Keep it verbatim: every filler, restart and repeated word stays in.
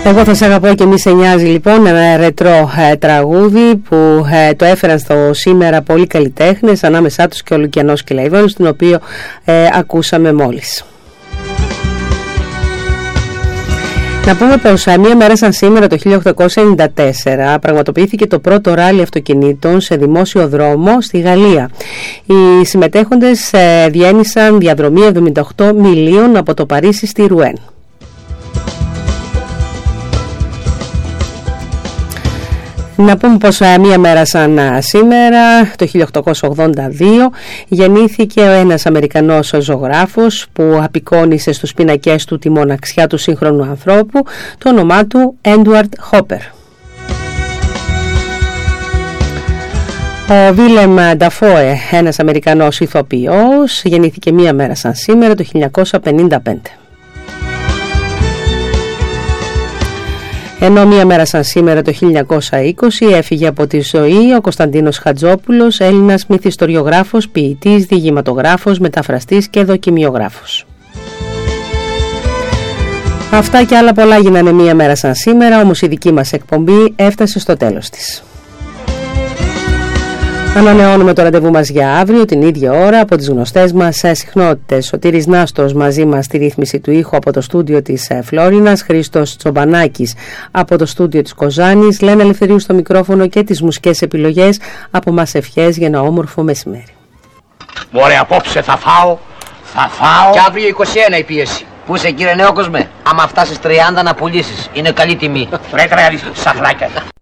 Εγώ θα σε αγαπώ και μη σε νοιάζει, λοιπόν, ένα ρετρό ε, τραγούδι που ε, το έφεραν στο σήμερα πολλοί καλλιτέχνες, ανάμεσά τους και ο Λουκιανός Κελαϊδόνης, τον οποίο ε, ακούσαμε μόλις. Να πούμε πως μία μέρα σαν σήμερα το χίλια οκτακόσια ενενήντα τέσσερα πραγματοποιήθηκε το πρώτο ράλι αυτοκινήτων σε δημόσιο δρόμο στη Γαλλία. Οι συμμετέχοντες ε, διένυσαν διαδρομή εβδομήντα οκτώ μιλίων από το Παρίσι στη Ρουέν. Να πούμε πως μία μέρα σαν σήμερα, το χίλια οκτακόσια ογδόντα δύο, γεννήθηκε ένας Αμερικανός ζωγράφος που απεικόνισε στους πίνακές του τη μοναξιά του σύγχρονου ανθρώπου, το όνομά του Έντουαρντ Χόπερ. Ο Βίλεμ Νταφόε, ένας Αμερικανός ηθοποιός, γεννήθηκε μία μέρα σαν σήμερα, το χίλια εννιακόσια πενήντα πέντε. Ενώ μία μέρα σαν σήμερα το χίλια εννιακόσια είκοσι έφυγε από τη ζωή ο Κωνσταντίνος Χατζόπουλος, Έλληνας μυθιστοριογράφος, ποιητής, διηγηματογράφος, μεταφραστής και δοκιμιογράφος. Αυτά και άλλα πολλά γίνανε μία μέρα σαν σήμερα, όμως η δική μας εκπομπή έφτασε στο τέλος της. Ανανεώνουμε το ραντεβού μας για αύριο την ίδια ώρα από τις γνωστές μας συχνότητες. Σωτήρης Νάστος μαζί μας στη ρύθμιση του ήχου από το στούντιο της Φλόρινας, Χρήστος Τσομπανάκης από το στούντιο της Κοζάνης, Λένα Ελευθερίου στο μικρόφωνο και τις μουσικές επιλογές. Από μας ευχές για ένα όμορφο μεσημέρι. Ωραία, απόψε θα φάω, θα φάω. Και αύριο είκοσι ένα η πίεση. Πού είσαι, κύριε Νεόκοσμε? Άμα φτάσεις τριάντα να πουλήσεις, είναι καλή τιμή. Ρε τρέλεις, σαχλάκια.